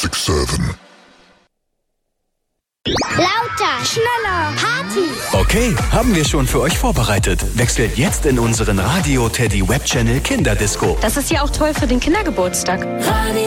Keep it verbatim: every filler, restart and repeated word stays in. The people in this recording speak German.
sechs sieben. Lauter, schneller, Party. Okay, haben wir schon für euch vorbereitet. Wechselt jetzt in unseren Radio Teddy Webchannel Kinderdisco. Das ist ja auch toll für den Kindergeburtstag. Radio